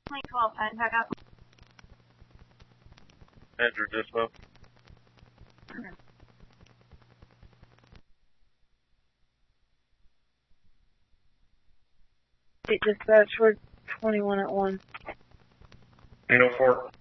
2012, I back up. Enter dispo. Dispatch, we're 21 at 1. 804.